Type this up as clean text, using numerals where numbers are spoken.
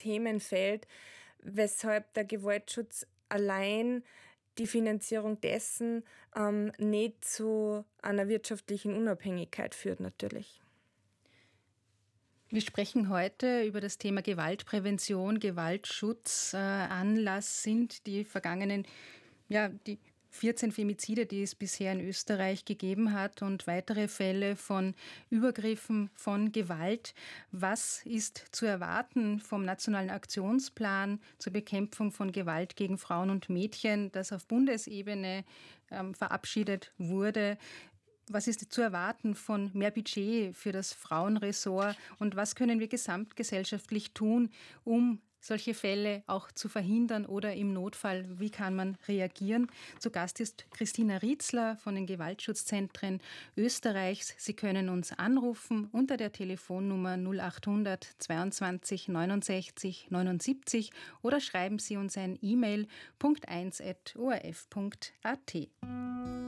Themenfeld, weshalb der Gewaltschutz allein die Finanzierung dessen nicht zu einer wirtschaftlichen Unabhängigkeit führt natürlich. Wir sprechen heute über das Thema Gewaltprävention, Gewaltschutz. Anlass sind die vergangenen, die 14 Femizide, die es bisher in Österreich gegeben hat und weitere Fälle von Übergriffen, von Gewalt. Was ist zu erwarten vom Nationalen Aktionsplan zur Bekämpfung von Gewalt gegen Frauen und Mädchen, das auf Bundesebene verabschiedet wurde? Was ist zu erwarten von mehr Budget für das Frauenressort und was können wir gesamtgesellschaftlich tun, um solche Fälle auch zu verhindern oder im Notfall, wie kann man reagieren? Zu Gast ist Christina Rietzler von den Gewaltschutzzentren Österreichs. Sie können uns anrufen unter der Telefonnummer 0800 22 69 79 oder schreiben Sie uns ein E-Mail punkt1@orf.at.